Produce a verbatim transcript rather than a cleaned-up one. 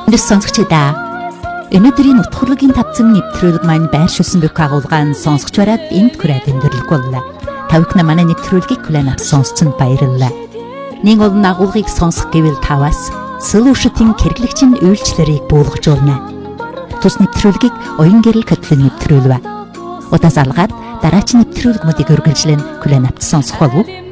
Өнөөдөр сонсогчдаа өнөөдрийн утгуурлын тавцан нэвтрүүлэг маань байршуулсан бүх агуулгаан сонсогч бараад энд хүрээд өндөрлөг боллоо. Тавхна манай нэвтрүүлгийг хүлээн авч сонсцонд баярлалаа. Нэг олон агуулгыг сонсох гэвэл таваас Solution-ийн хэрэглэгчийн үйлчлэлийг буулгажуулна. Тус нэвтрүүлгийг оюун гэрэл хөтлөн нэвтрүүлвэ. Удаас алгаад дараач нэвтрүүлгүүдийг үргэлжлэн хүлээн авч сонсох болов уу?